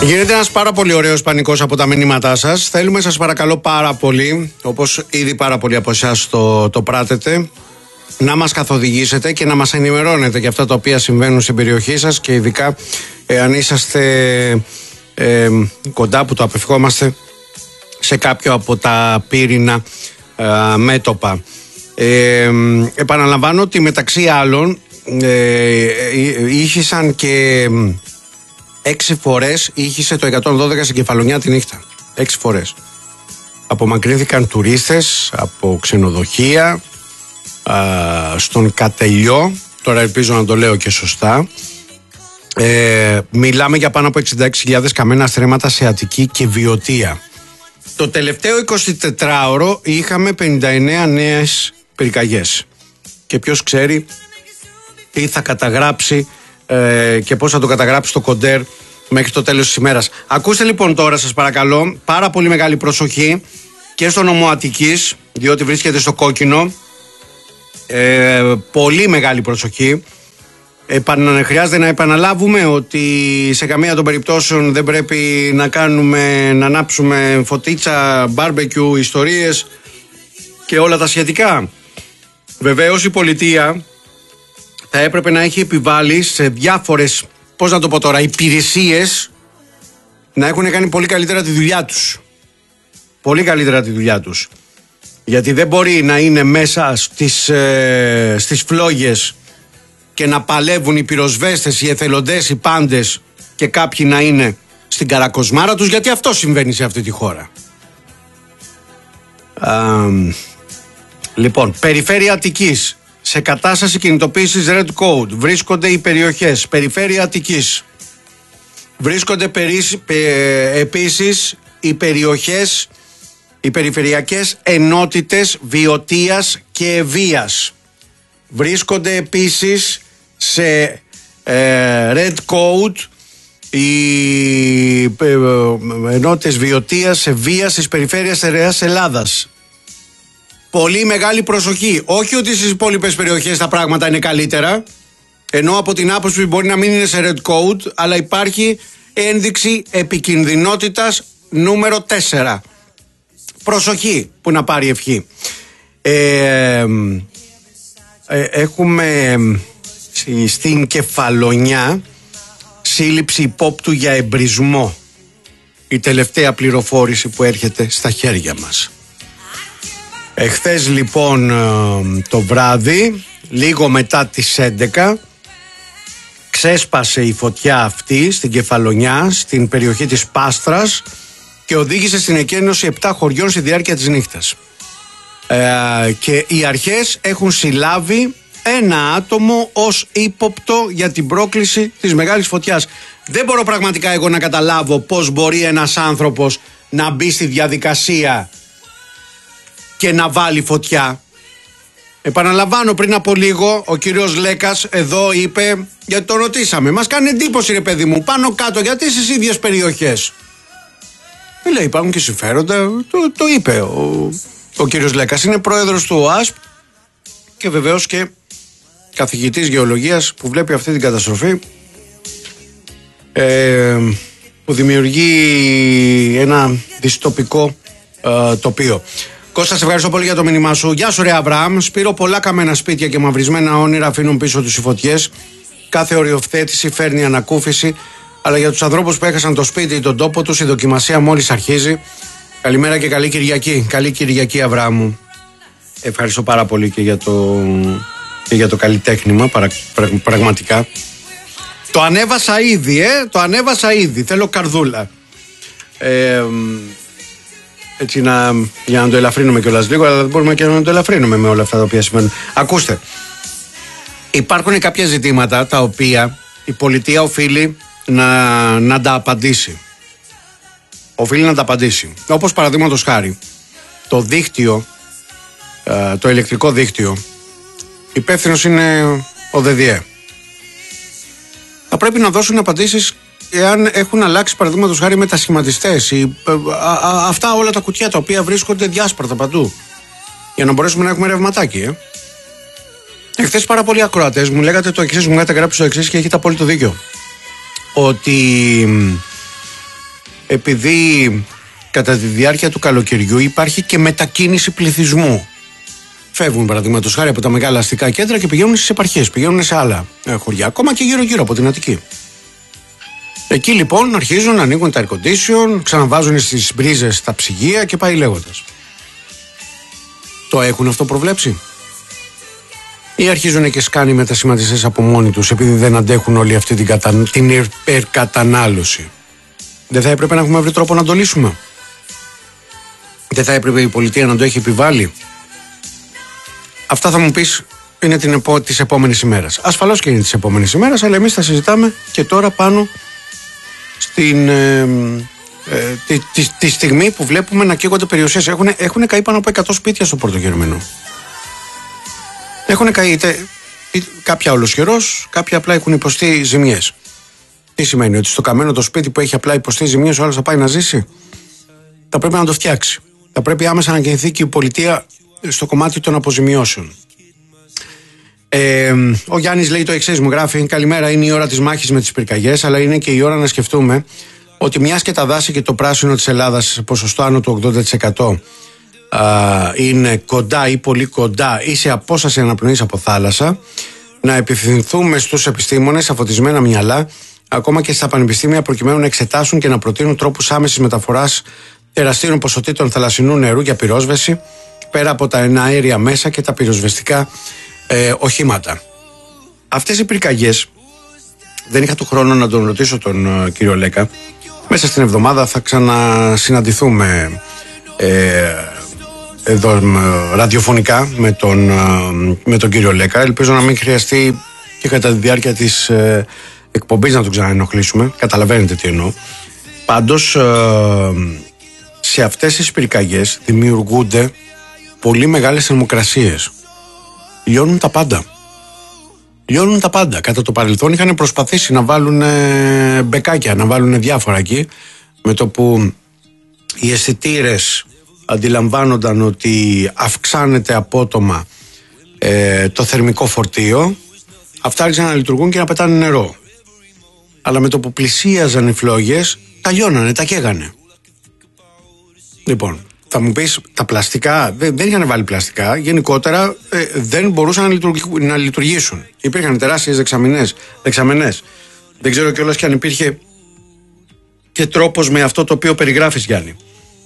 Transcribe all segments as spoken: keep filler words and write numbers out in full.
Γίνεται ένας πάρα πολύ ωραίος πανικός από τα μηνύματά σας. Θέλουμε, σας παρακαλώ πάρα πολύ, όπως ήδη πάρα πολλοί από εσάς το, το πράτετε, να μας καθοδηγήσετε και να μας ενημερώνετε για αυτά τα οποία συμβαίνουν στην περιοχή σας και ειδικά ε, αν είσαστε ε, κοντά, που το απευχόμαστε, σε κάποιο από τα πύρινα ε, μέτωπα. Ε, επαναλαμβάνω ότι μεταξύ άλλων ε, ήχησαν και έξι φορές ήχησε το εκατόν δώδεκα στην Κεφαλονιά τη νύχτα. Έξι φορές. Απομακρύνθηκαν τουρίστες από ξενοδοχεία α, στον Κατελιό. Τώρα ελπίζω να το λέω και σωστά. Ε, μιλάμε για πάνω από εξήντα έξι χιλιάδες καμένα στρέμματα σε Αττική και Βιωτία. Το τελευταίο εικοσιτετράωρο είχαμε πενήντα εννέα νέες πυρκαγιές. Και ποιος ξέρει τι θα καταγράψει ε, και πώς θα το καταγράψει το κοντέρ μέχρι το τέλος της ημέρας. Ακούστε λοιπόν τώρα, σας παρακαλώ, πάρα πολύ μεγάλη προσοχή και στο νομό Αττικής, διότι βρίσκεται στο κόκκινο. Ε, πολύ μεγάλη προσοχή. Επαν, χρειάζεται να επαναλάβουμε ότι σε καμία των περιπτώσεων δεν πρέπει να κάνουμε, να ανάψουμε φωτίτσα, μπάρμπεκιου, ιστορίες και όλα τα σχετικά. Βεβαίως η πολιτεία θα έπρεπε να έχει επιβάλει σε διάφορες, πώς να το πω τώρα, υπηρεσίες να έχουν κάνει πολύ καλύτερα τη δουλειά τους. Πολύ καλύτερα τη δουλειά τους. Γιατί δεν μπορεί να είναι μέσα στις, ε, στις φλόγες και να παλεύουν οι πυροσβέστες, οι εθελοντές, οι πάντες και κάποιοι να είναι στην καρακοσμάρα τους, γιατί αυτό συμβαίνει σε αυτή τη χώρα. Α, λοιπόν, περιφέρεια Αττικής. Σε κατάσταση κινητοποίησης Red Code βρίσκονται οι περιοχές Περιφέρεια Αττικής. Βρίσκονται περί, πε, επίσης οι περιοχές, οι περιφερειακές ενότητες Βιωτίας και Ευβοίας. Βρίσκονται επίσης σε ε, Red Code οι ε, ενότητες Βιωτίας, Ευβοίας στις περιφέρειες Στερεάς Ελλάδας. Πολύ μεγάλη προσοχή. Όχι ότι στις υπόλοιπες περιοχές τα πράγματα είναι καλύτερα, ενώ από την άποψη που μπορεί να μην είναι σε Red Code, αλλά υπάρχει ένδειξη επικινδυνότητας νούμερο τέσσερα. Προσοχή που να πάρει ευχή. Ε, ε, έχουμε στην Κεφαλονιά σύλληψη υπόπτου για εμπρισμό. Η τελευταία πληροφόρηση που έρχεται στα χέρια μας. Εχθές λοιπόν το βράδυ, λίγο μετά τις έντεκα, ξέσπασε η φωτιά αυτή στην Κεφαλονιά, στην περιοχή της Πάστρας και οδήγησε στην εκένωση επτά χωριών στη διάρκεια της νύχτας. Ε, και οι αρχές έχουν συλλάβει ένα άτομο ως ύποπτο για την πρόκληση της μεγάλης φωτιάς. Δεν μπορώ πραγματικά εγώ να καταλάβω πώς μπορεί ένας άνθρωπος να μπει στη διαδικασία και να βάλει φωτιά. Επαναλαμβάνω, πριν από λίγο ο κύριος Λέκας εδώ είπε, γιατί το ρωτήσαμε, μας κάνει εντύπωση ρε παιδί μου, πάνω κάτω, γιατί στις ίδιες περιοχές. Ε, λέει, υπάρχουν και συμφέροντα, το, το είπε ο, ο κύριος Λέκας, είναι πρόεδρος του ΟΑΣΠ και βεβαίως και καθηγητής γεωλογίας που βλέπει αυτή την καταστροφή, ε, που δημιουργεί ένα δυστοπικό ε, τοπίο. Κώστα, σε ευχαριστώ πολύ για το μήνυμά σου. Γεια σου ρε Αβραάμ. Σπύρο, πολλά καμένα σπίτια και μαυρισμένα όνειρα αφήνουν πίσω τους οι φωτιές. Κάθε οριοθέτηση φέρνει ανακούφιση, αλλά για τους ανθρώπους που έχασαν το σπίτι ή τον τόπο τους η δοκιμασία μόλις αρχίζει. Καλημέρα και καλή Κυριακή. Καλή Κυριακή, Αβραάμ. Ευχαριστώ πάρα πολύ και για το, και για το καλλιτέχνημα, παρα, πρα, πραγματικά. Το ανέβασα ήδη, ε, το ανέβασα ήδη. Θέλω καρδούλα. Ε, Έτσι να, για να το ελαφρύνουμε κιόλας λίγο, αλλά δεν μπορούμε και να το ελαφρύνουμε με όλα αυτά τα οποία συμβαίνουν. Ακούστε, υπάρχουν κάποια ζητήματα τα οποία η πολιτεία οφείλει να, να τα απαντήσει. Οφείλει να τα απαντήσει. Όπως παραδείγματος χάρη, το δίκτυο, το ηλεκτρικό δίκτυο, υπεύθυνος είναι ο ΔΔΕ. Θα πρέπει να δώσουν απαντήσεις εάν έχουν αλλάξει, παραδείγματος χάρη, μετασχηματιστές ή α, α, αυτά όλα τα κουτιά τα οποία βρίσκονται διάσπαρτα παντού, για να μπορέσουμε να έχουμε ρευματάκι. Ε. Εχθές πάρα πολλοί ακροατές μου λέγατε το εξής, μου είχατε γράψει το εξής και έχετε απόλυτο δίκιο. Ότι επειδή κατά τη διάρκεια του καλοκαιριού υπάρχει και μετακίνηση πληθυσμού. Φεύγουν παραδείγματος χάρη από τα μεγάλα αστικά κέντρα και πηγαίνουν στις επαρχίες, πηγαίνουν σε άλλα χωριά, ακόμα και γύρω-γύρω από την Αττική. Εκεί λοιπόν αρχίζουν να ανοίγουν τα air condition, ξαναβάζουν στις μπρίζες τα ψυγεία και πάει λέγοντας. Το έχουν αυτό προβλέψει? Ή αρχίζουν και σκάνει μετασχηματιστές από μόνοι τους επειδή δεν αντέχουν όλη αυτή την, κατα... την υπερκατανάλωση? Δεν θα έπρεπε να έχουμε βρει τρόπο να το λύσουμε? Δεν θα έπρεπε η πολιτεία να το έχει επιβάλει? Αυτά θα μου πεις είναι την επό... της επόμενης ημέρας. Ασφαλώς και είναι της επόμενης ημέρας, αλλά εμείς θα συζητάμε και τώρα πάνω στην, ε, ε, τη, τη, τη στιγμή που βλέπουμε να καίγονται περιουσίες. Έχουν, έχουν καεί πάνω από εκατό σπίτια στο Πόρτο Γερμανό. Έχουν καεί είτε, είτε, κάποια ολοσχερός, κάποια απλά έχουν υποστεί ζημιές. Τι σημαίνει? Ότι στο καμένο το σπίτι που έχει απλά υποστεί ζημιές ο άλλος θα πάει να ζήσει? Θα πρέπει να το φτιάξει. Θα πρέπει άμεσα να κινηθεί και η πολιτεία στο κομμάτι των αποζημιώσεων. Ε, ο Γιάννης λέει το εξής, μου γράφει: καλημέρα, είναι η ώρα της μάχης με τις πυρκαγιές, αλλά είναι και η ώρα να σκεφτούμε ότι μιας και τα δάση και το πράσινο της Ελλάδας σε ποσοστό άνω του ογδόντα τοις εκατό α, είναι κοντά ή πολύ κοντά ή σε απόσταση αναπνοής από θάλασσα, να επιθυμηθούμε στους επιστήμονες, σε φωτισμένα μυαλά, ακόμα και στα πανεπιστήμια, προκειμένου να εξετάσουν και να προτείνουν τρόπους άμεσης μεταφοράς τεραστίων ποσοτήτων θαλασσινού νερού για πυρόσβεση, πέρα από τα εναέρια μέσα και τα πυροσβεστικά ε, οχήματα. Αυτές οι πυρκαγιές, δεν είχα το χρόνο να τον ρωτήσω τον ε, κύριο Λέκα. Μέσα στην εβδομάδα θα ξανασυναντηθούμε ε, εδώ ε, ραδιοφωνικά με τον, ε, με τον κύριο Λέκα. Ελπίζω να μην χρειαστεί και κατά τη διάρκεια της ε, εκπομπής να τον ξαναενοχλήσουμε. Καταλαβαίνετε τι εννοώ. Πάντως ε, σε αυτές τις πυρκαγιές δημιουργούνται πολύ μεγάλες θερμοκρασίες. Λιώνουν τα πάντα. Λιώνουν τα πάντα. Κατά το παρελθόν είχαν προσπαθήσει να βάλουν ε, μπεκάκια, να βάλουν διάφορα εκεί. Με το που οι αισθητήρες αντιλαμβάνονταν ότι αυξάνεται απότομα ε, το θερμικό φορτίο, αυτά άρχισαν να λειτουργούν και να πετάνε νερό. Αλλά με το που πλησίαζαν οι φλόγες, τα λιώνανε, τα καίγανε. Λοιπόν, θα μου πεις, τα πλαστικά, δεν, δεν είχαν βάλει πλαστικά, γενικότερα ε, δεν μπορούσαν να, λειτουργ, να λειτουργήσουν. Υπήρχαν τεράστιες δεξαμενές, δεξαμενές. Δεν ξέρω κιόλας κι αν υπήρχε και τρόπος με αυτό το οποίο περιγράφεις, Γιάννη.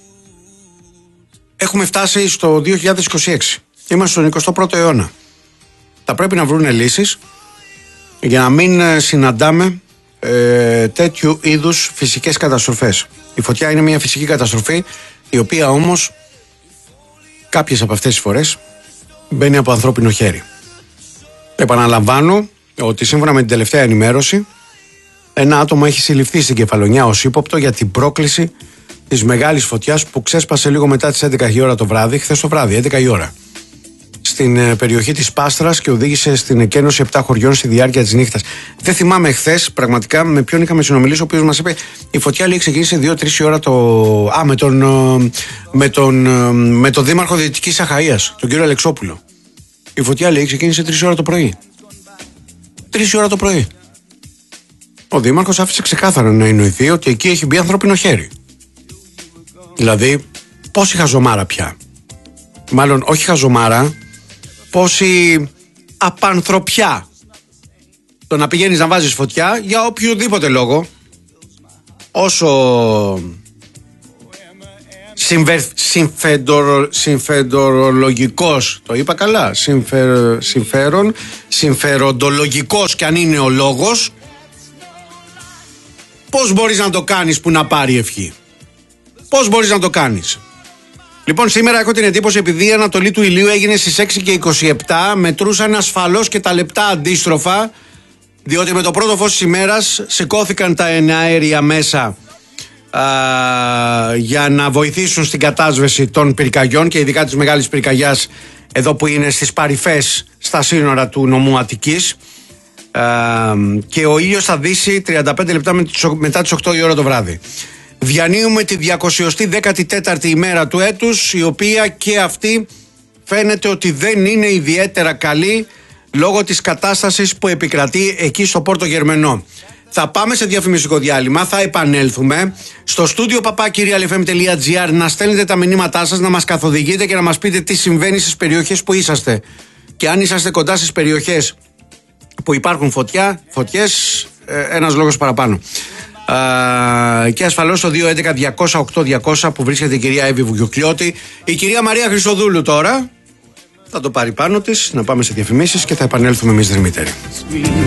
Έχουμε φτάσει στο δύο χιλιάδες είκοσι έξι. Είμαστε στον εικοστό πρώτο αιώνα. Θα πρέπει να βρουν λύσεις για να μην συναντάμε ε, τέτοιου είδους φυσικές καταστροφές. Η φωτιά είναι μια φυσική καταστροφή, η οποία όμως κάποιες από αυτές τις φορές μπαίνει από ανθρώπινο χέρι. Επαναλαμβάνω ότι σύμφωνα με την τελευταία ενημέρωση, ένα άτομο έχει συλληφθεί στην Κεφαλονιά ως ύποπτο για την πρόκληση της μεγάλης φωτιάς που ξέσπασε λίγο μετά τις έντεκα η ώρα το βράδυ, χθες το βράδυ, έντεκα η ώρα, στην περιοχή της Πάστρας και οδήγησε στην εκένωση επτά χωριών στη διάρκεια της νύχτας. Δεν θυμάμαι χθες πραγματικά με ποιον είχαμε συνομιλήσει, ο οποίος μας είπε η φωτιά λέει ξεκίνησε δύο τρεις η ώρα το... Α, με τον, με τον, με τον δήμαρχο Δυτικής Αχαΐας, τον κύριο Αλεξόπουλο. Η φωτιά λέει ξεκίνησε τρεις η ώρα το πρωί. τρεις η ώρα το πρωί. Ο δήμαρχος άφησε ξεκάθαρα να εννοηθεί ότι εκεί έχει μπει ανθρώπινο χέρι. Δηλαδή, πόση χαζομάρα πια. Μάλλον όχι χαζομάρα, πόση απανθρωπιά. Το να πηγαίνεις να βάζεις φωτιά για οποιοδήποτε λόγο, όσο συμφε, συμφεντορο, συμφεντορολογικός, το είπα καλά, συμφε, συμφέρον, συμφεροντολογικός κι αν είναι ο λόγος, πώς μπορείς να το κάνεις που να πάρει ευχή? Πώς μπορείς να το κάνεις? Λοιπόν, σήμερα έχω την εντύπωση, επειδή η ανατολή του ηλίου έγινε στις έξι και είκοσι επτά, μετρούσαν ασφαλώς και τα λεπτά αντίστροφα, διότι με το πρώτο φως της ημέρας σηκώθηκαν τα εναέρια μέσα α, για να βοηθήσουν στην κατάσβεση των πυρκαγιών και ειδικά της μεγάλης πυρκαγιάς εδώ που είναι στις Παρυφές, στα σύνορα του νομού Αττικής, α, και ο ήλιος θα δύσει τριάντα πέντε λεπτά μετά τις οκτώ η ώρα το βράδυ. Διανύουμε τη διακοσιοστή δέκατη τέταρτη ημέρα του έτους, η οποία και αυτή φαίνεται ότι δεν είναι ιδιαίτερα καλή λόγω της κατάστασης που επικρατεί εκεί στο Πόρτο Γερμενό. Θα πάμε σε διαφημιστικό διάλειμμα, θα επανέλθουμε στο στούντιο παπάκι real f m τελεία g r να στέλνετε τα μηνύματά σας, να μας καθοδηγείτε και να μας πείτε τι συμβαίνει στις περιοχές που είσαστε. Και αν είσαστε κοντά στις περιοχές που υπάρχουν φωτιά, φωτιές, ένας λόγος παραπάνω. Uh, και ασφαλώς το δύο έντεκα διακόσια οκτώ διακόσια που βρίσκεται η κυρία Εύη Βουγιουκλιώτη. Η κυρία Μαρία Χρυσοδούλου τώρα θα το πάρει πάνω της. Να πάμε σε διαφημίσεις και θα επανέλθουμε εμείς, Δημήτρη.